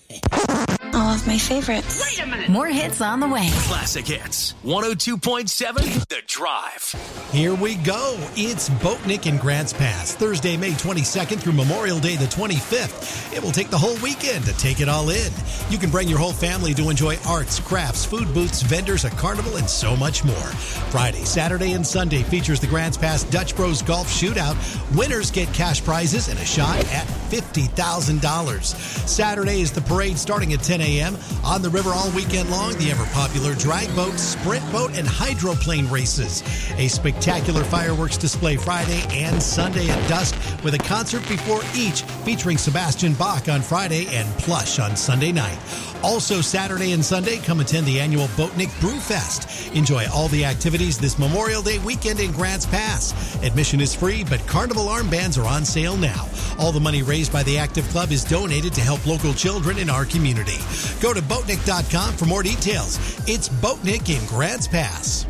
All of my favorites. Wait a minute. More hits on the way. Classic hits. 102.7 The Drive. Here we go. It's Boatnik in Grants Pass, Thursday, May 22nd through Memorial Day the 25th. It will take the whole weekend to take it all in. You can bring your whole family to enjoy arts, crafts, food booths, vendors, a carnival, and so much more. Friday, Saturday, and Sunday features the Grants Pass Dutch Bros Golf Shootout. Winners get cash prizes and a shot at $50,000. Saturday is the parade starting at 10 a.m. On the river all weekend long, the ever-popular drag boat, sprint boat, and hydroplane races. A spectacular fireworks display Friday and Sunday at dusk with a concert before each featuring Sebastian Bach on Friday and Plush on Sunday night. Also Saturday and Sunday, come attend the annual Boatnik Brew Fest. Enjoy all the activities this Memorial Day weekend in Grants Pass. Admission is free, but Carnival armbands are on sale now. All the money raised by the Active Club is donated to help local children in our community. Go to Boatnik.com for more details. It's Boatnik in Grants Pass.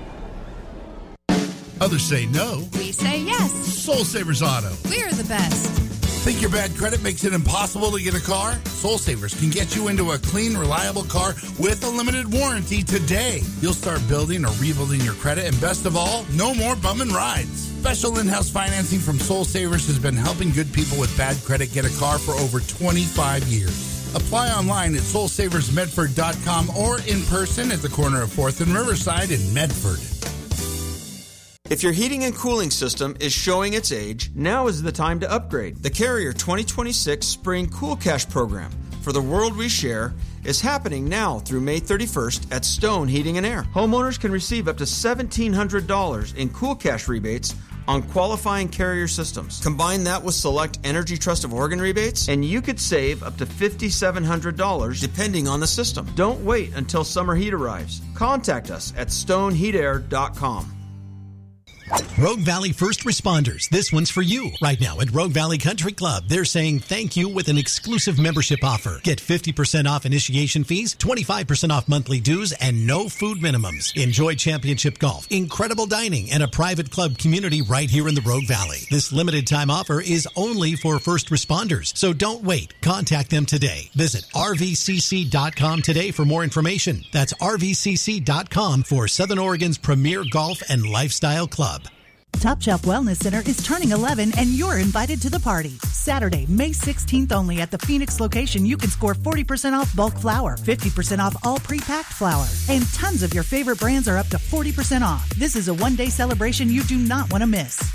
Others say no. We say yes. Soul Savers Auto. We're the best. Think your bad credit makes it impossible to get a car? Soul Savers can get you into a clean, reliable car with a limited warranty today. You'll start building or rebuilding your credit, and best of all, no more bumming rides. Special in-house financing from Soul Savers has been helping good people with bad credit get a car for over 25 years. Apply online at soulsaversmedford.com or in person at the corner of 4th and Riverside in Medford. If your heating and cooling system is showing its age, now is the time to upgrade. The Carrier 2026 Spring Cool Cash Program for the world we share is happening now through May 31st at Stone Heating and Air. Homeowners can receive up to $1,700 in Cool Cash rebates on qualifying Carrier systems. Combine that with select Energy Trust of Oregon rebates, and you could save up to $5,700 depending on the system. Don't wait until summer heat arrives. Contact us at stoneheatair.com. Rogue Valley First Responders, this one's for you. Right now at Rogue Valley Country Club, they're saying thank you with an exclusive membership offer. Get 50% off initiation fees, 25% off monthly dues, and no food minimums. Enjoy championship golf, incredible dining, and a private club community right here in the Rogue Valley. This limited time offer is only for first responders, so don't wait. Contact them today. Visit rvcc.com today for more information. That's rvcc.com for Southern Oregon's premier golf and lifestyle club. Top Shelf Wellness Center is turning 11 and you're invited to the party. Saturday, May 16th only at the Phoenix location, you can score 40% off bulk flour, 50% off all pre-packed flour, and tons of your favorite brands are up to 40% off. This is a one-day celebration you do not want to miss.